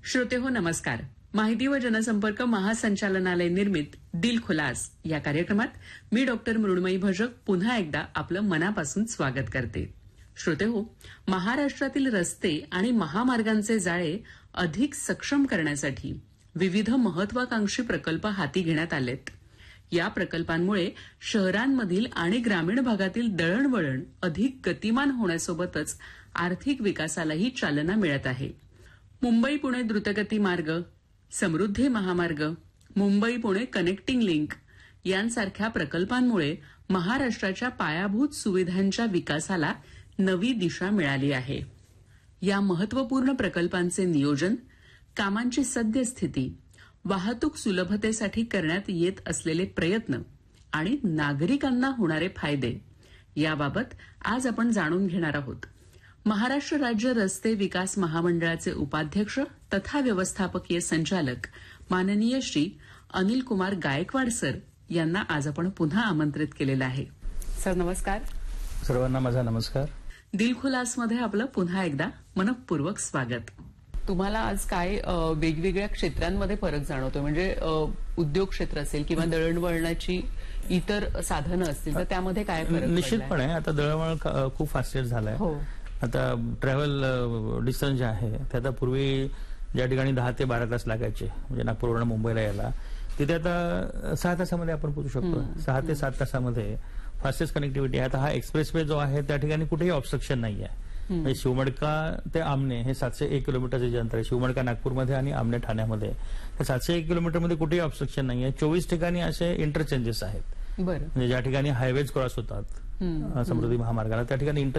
श्रोते हो नमस्कार. माहिती व जनसंपर्क महासंचालनालय निर्मित दिल खुलास या कार्यक्रमात मी डॉक्टर मृण्मयी भजक पुन्हा एकदा आपलं मनापासून स्वागत करते. श्रोते हो, महाराष्ट्रातील रस्ते आणि महामार्गांचे जाळे अधिक सक्षम करण्यासाठी विविध महत्वाकांक्षी प्रकल्प हाती घेण्यात आलेत. या प्रकल्पांमुळे शहरांमधील आणि ग्रामीण भागातील दळणवळण अधिक गतिमान होण्यासोबतच आर्थिक विकासालाही चालना मिळत आहे. मुंबई पुणे द्रुतगती मार्ग, समृद्धी महामार्ग, मुंबई पुणे कनेक्टिंग लिंक यांसारख्या प्रकल्पांमुळे महाराष्ट्राच्या पायाभूत सुविधांच्या विकासाला नवी दिशा मिळाली आहे. या महत्वपूर्ण प्रकल्पांचे नियोजन, कामांची सद्यस्थिती, वाहतूक सुलभतेसाठी करण्यात येत असलेले प्रयत्न आणि नागरिकांना होणारे फायदे याबाबत आज आपण जाणून घेणार आहोत. महाराष्ट्र राज्य रस्ते विकास महामंडळाचे उपाध्यक्ष तथा व्यवस्थापकीय संचालक माननीय श्री अनिल कुमार गायकवाड सर यांना आज आपण पुन्हा आमंत्रित केलेलं आहे. सर नमस्कार. सर्वांना माझा नमस्कार. दिलखुलासमध्ये आपलं पुन्हा एकदा मनपूर्वक स्वागत. तुम्हाला आज काय वेगवेगळ्या क्षेत्रांमध्ये फरक जाणवतो, म्हणजे उद्योग क्षेत्र असेल किंवा दळणवळणाची इतर साधनं असतील तर त्यामध्ये काय फरक? निश्चितपणे आता दळणवळण खूप फास्टेट झालंय. आता ट्रॅव्हल डिस्टन्स जे आहे ते आता पूर्वी ज्या ठिकाणी 10 ते 12 तास लागायचे, म्हणजे नागपूरवरून मुंबईला यायला, तिथे आता 6 तासामध्ये आपण पोहोचू शकतो. 6 ते 7 तासामध्ये फास्टेस्ट कनेक्टिव्हिटी आहे. आता हा एक्सप्रेसवे जो आहे त्या ठिकाणी कुठेही ऑब्स्ट्रक्शन नाही आहे. म्हणजे शिवमडका ते आमने हे 701 किलोमीटरचे जे अंतर आहे, शिवमडका नागपूरमध्ये आणि आमने ठाण्यामध्ये, त्या 701 किलोमीटरमध्ये कुठेही ऑब्स्ट्रक्शन नाही आहे. 24 ठिकाणी असे इंटरचेंजेस आहेत. म्हणजे ज्या ठिकाणी हायवेज क्रॉस होतात समृद्धी महामार्गाला त्या ठिकाणी